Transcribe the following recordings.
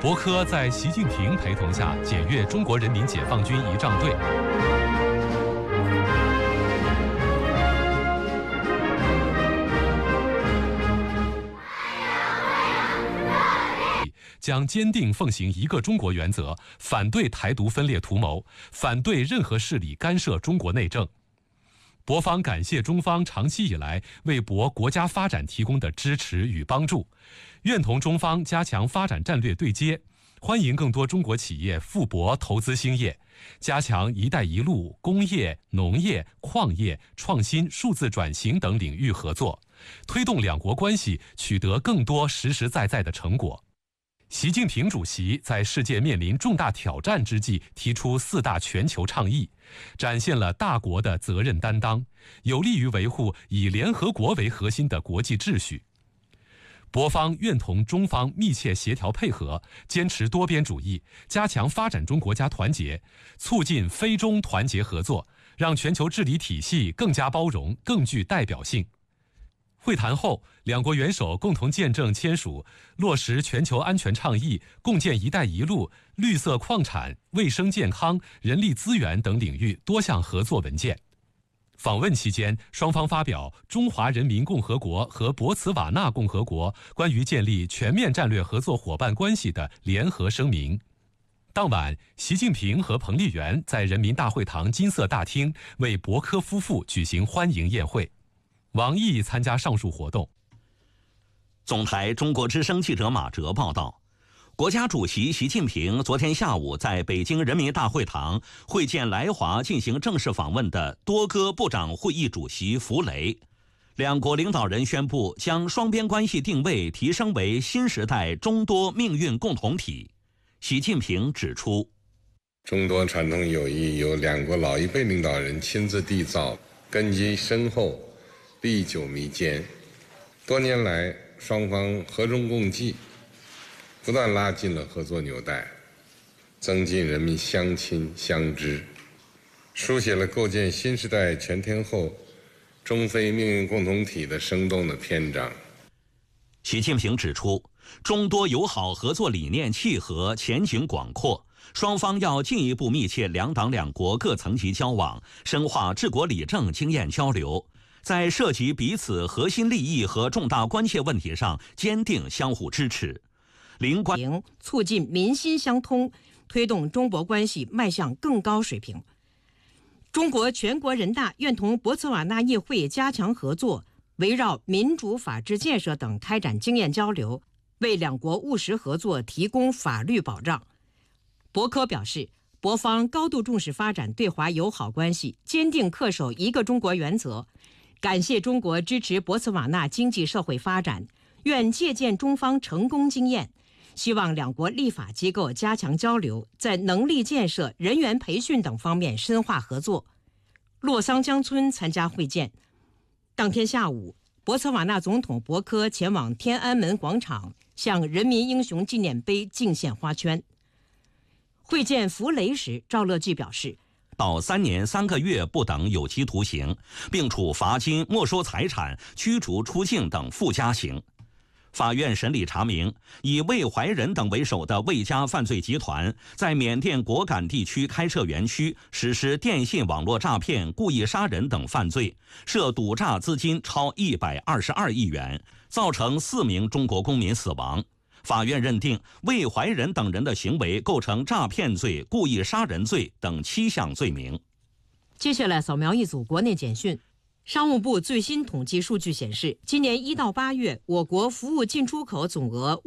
博科在习近平陪同下检阅中国人民解放军仪仗队。将坚定奉行一个中国原则，反对台独分裂图谋，反对任何势力干涉中国内政。博方感谢中方长期以来为博国家发展提供的支持与帮助，愿同中方加强发展战略对接，欢迎更多中国企业赴博投资兴业，加强“一带一路”工业、农业、矿业、创新、数字转型等领域合作，推动两国关系取得更多实实在在的成果。习近平主席在世界面临重大挑战之际提出4大全球倡议，展现了大国的责任担当，有利于维护以联合国为核心的国际秩序。博方愿同中方密切协调配合，坚持多边主义，加强发展中国家团结，促进非中团结合作，让全球治理体系更加包容、更具代表性。会谈后，两国元首共同见证签署落实全球安全倡议、共建“一带一路”、绿色矿产、卫生健康、人力资源等领域多项合作文件。访问期间，双方发表中华人民共和国和博茨瓦纳共和国关于建立全面战略合作伙伴关系的联合声明。当晚，习近平和彭丽媛在人民大会堂金色大厅为博科夫妇举行欢迎宴会。王毅参加上述活动。 总台中国之声记者马哲报道，国家主席习近平昨天下午在北京人民大会堂会见来华进行正式访问的多哥部长会议主席弗雷。两国领导人宣布将双边关系定位提升为新时代中多命运共同体。习近平指出， 中多传统友谊由两国老一辈领导人亲自缔造，根基深厚，历久弥坚。多年来，双方和衷共济，不断拉近了合作纽带，增进人民相亲相知，书写了构建新时代全天候中非命运共同体的生动的篇章。 习近平指出，中多友好合作理念契合，前景广阔，双方要进一步密切两党两国各层级交往，深化治国理政经验交流，在涉及彼此核心利益和重大关切问题上坚定相互支持， 促进民心相通，推动中博关系迈向更高水平。中国全国人大愿同博茨瓦纳议会加强合作，围绕民主法治建设等开展经验交流，为两国务实合作提供法律保障。博科表示，博方高度重视发展对华友好关系，坚定恪守一个中国原则，感谢中国支持博茨瓦纳经济社会发展，愿借鉴中方成功经验，希望两国立法机构加强交流，在能力建设、人员培训等方面深化合作。洛桑江村参加会见。当天下午，博茨瓦纳总统博科前往天安门广场，向人民英雄纪念碑敬献花圈。会见弗雷时，赵乐际表示， 到3年3个月不等有期徒刑，并处罚金、没收财产、驱逐出境等附加刑。法院审理查明，以魏怀仁等为首的魏家犯罪集团在缅甸果敢地区开设园区，实施电信网络诈骗、故意杀人等犯罪，涉赌诈资金超122亿元，造成4名中国公民死亡。法院认定魏怀仁等人的行为构成诈骗罪、故意杀人罪等7项罪名。 接下来扫描一组国内简讯。商务部最新统计数据显示，今年1到8月，我国服务进出口总额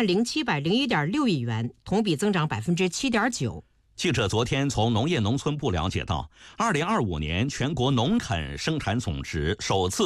50701.6亿元，同比增长7.9%。 记者昨天从农业农村部了解到，2025年全国农垦生产总值首次